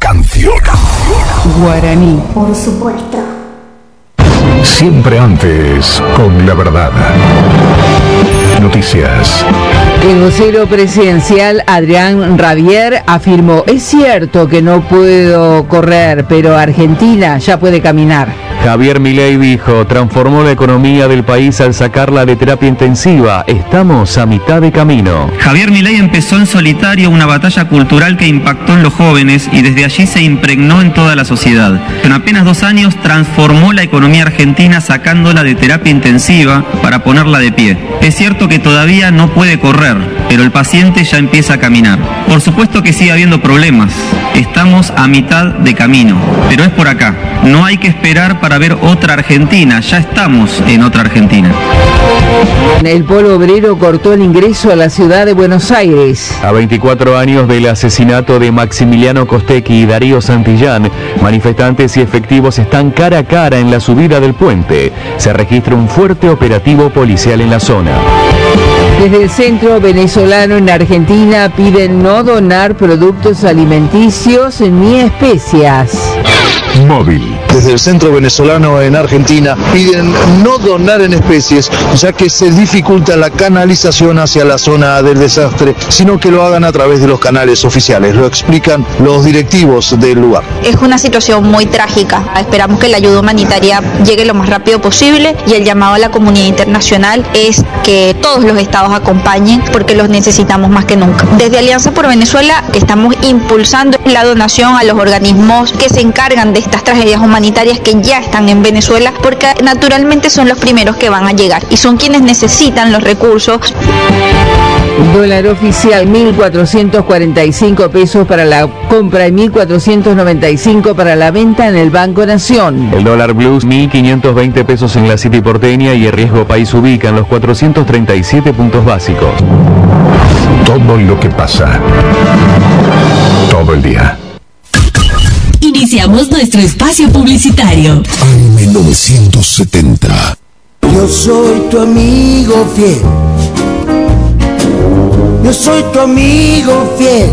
canción. Guaraní. Por supuesto. Siempre antes, con la verdad. Noticias. El vocero presidencial Adrián Rabier afirmó: es cierto que no puedo correr, pero Argentina ya puede caminar. Javier Milei dijo: transformó la economía del país al sacarla de terapia intensiva. Estamos a mitad de camino. Javier Milei empezó en solitario una batalla cultural que impactó en los jóvenes y desde allí se impregnó en toda la sociedad. En apenas 2 años transformó la economía argentina sacándola de terapia intensiva para ponerla de pie. Es cierto que todavía no puede correr, pero el paciente ya empieza a caminar. Por supuesto que sigue habiendo problemas. Estamos a mitad de camino, pero es por acá. No hay que esperar para ver otra Argentina, ya estamos en otra Argentina. El Polo Obrero cortó el ingreso a la ciudad de Buenos Aires. A 24 años del asesinato de Maximiliano Costecchi y Darío Santillán, manifestantes y efectivos están cara a cara en la subida del puente. Se registra un fuerte operativo policial en la zona. Desde el centro venezolano en Argentina piden no donar productos alimenticios ni especias. Móvil. Desde el centro venezolano en Argentina piden no donar en especies, ya que se dificulta la canalización hacia la zona del desastre, sino que lo hagan a través de los canales oficiales. Lo explican los directivos del lugar. Es una situación muy trágica. Esperamos que la ayuda humanitaria llegue lo más rápido posible y el llamado a la comunidad internacional es que todos los estados acompañen porque los necesitamos más que nunca. Desde Alianza por Venezuela estamos impulsando la donación a los organismos que se encargan de estas tragedias humanitarias que ya están en Venezuela, porque naturalmente son los primeros que van a llegar y son quienes necesitan los recursos. Dólar oficial 1.445 pesos para la compra y 1.495 para la venta en el Banco Nación. El dólar blues 1.520 pesos en la City porteña y el riesgo país ubica en los 437 puntos básicos. Todo lo que pasa. Todo el día. Iniciamos nuestro espacio publicitario. AM 970. Yo soy tu amigo fiel. Yo soy tu amigo fiel.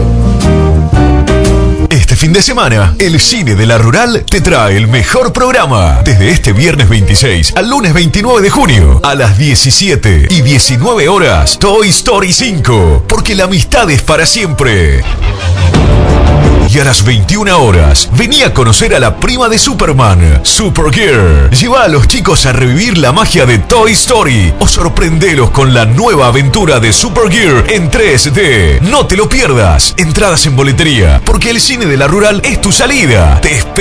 Este fin de semana, el Cine de la Rural te trae el mejor programa. Desde este viernes 26 al lunes 29 de junio, a las 17 y 19 horas, Toy Story 5, porque la amistad es para siempre. Y a las 21 horas, vení a conocer a la prima de Superman, Supergirl. Lleva a los chicos a revivir la magia de Toy Story o sorprendelos con la nueva aventura de Supergirl en 3D. No te lo pierdas. Entradas en boletería, porque el Cine de la Rural es tu salida. Te espero.